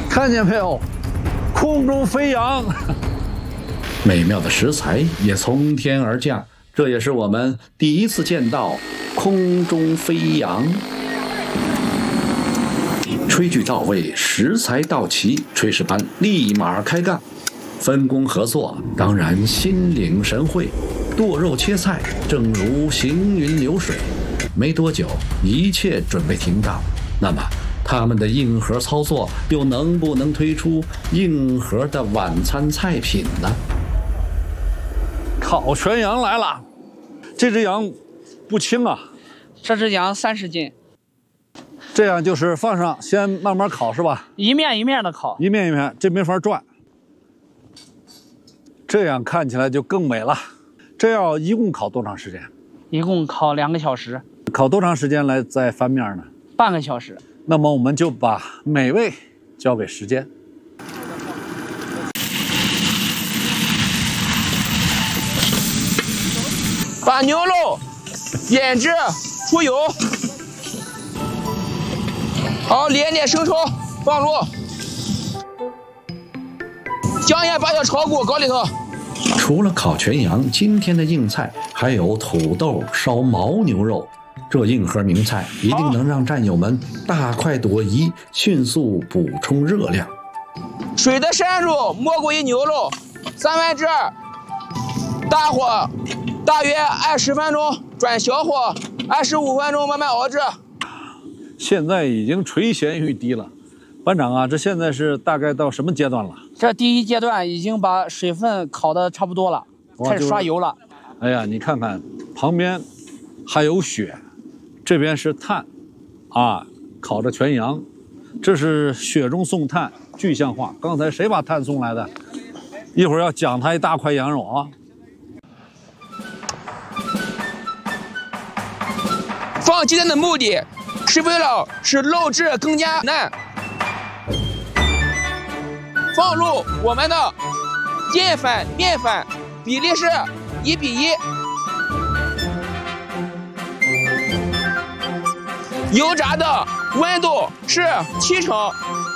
看见没有？空中飞扬， 美妙的食材也从天而降，这也是我们第一次见到空中飞扬。炊具到位，食材到齐，炊事班立马开干，分工合作，当然心领神会。剁肉切菜，正如行云流水。没多久，一切准备停当。那么，他们的硬核操作又能不能推出硬核的晚餐菜品呢？ 烤全羊来了，这只羊不轻啊， 这只羊30斤。 这样就是放上，先慢慢烤是吧？ 一面一面的烤， 一面一面，这没法转。这样看起来就更美了。这要一共烤多长时间？ 一共烤2个小时。 烤多长时间来再翻面呢？ 半个小时。 那么我们就把美味交给时间。 把牛肉腌制出油，好，连点生抽放入，姜盐把小炒锅搞里头。 除了烤全羊，今天的硬菜还有土豆烧牦牛肉。这硬核名菜一定能让战友们大快朵颐，迅速补充热量。 水的渗入蘑菇与牛肉2/3，大火大约按10分钟，转小火按15分钟，慢慢熬制。 现在已经垂涎欲滴了，班长啊，这现在是大概到什么阶段了？ 这第一阶段已经把水分烤得差不多了，开始刷油了。 哎呀，你看看旁边还有雪，这边是炭，啊，烤着全羊，这是雪中送炭，具象化。刚才谁把炭送来的？一会儿要讲他一大块羊肉啊。 放鸡蛋的目的是为了使肉质更加嫩。放入我们的淀粉、面粉，比例是1:1。油炸的温度是70%，